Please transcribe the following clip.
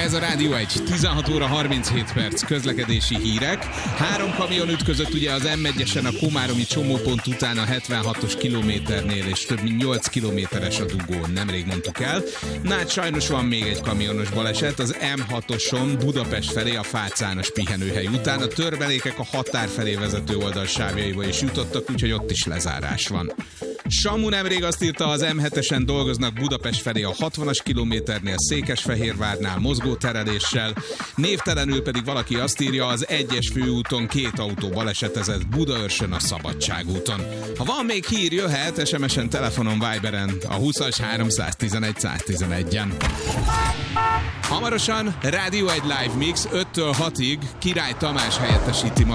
Ez a Rádió 1, 16 óra 37 perc, közlekedési hírek. 3 kamion ütközött ugye az M1-esen a komáromi csomópont után a 76-os kilométernél, és több mint 8 kilométeres a dugó, nemrég mondtuk el. Hát sajnos van még egy kamionos baleset, az M6-oson Budapest felé a Fácános pihenőhely után. A törmelékek a határ felé vezető oldalsávjaiba is jutottak, úgyhogy ott is lezárás van. Samu nemrég azt írta, az M7-esen dolgoznak Budapest felé a 60-as kilométernél, Székesfehérvárnál mozgótereléssel. Névtelenül pedig valaki azt írja, az 1-es főúton 2 autó balesetezett Budaörsön a Szabadságúton. Ha van még hír, jöhet SMS-en, telefonon, Viberen a 20-as 311 111-en. Hamarosan Rádió 1 Live Mix 5-től 6-ig Király Tamás helyettesíti majd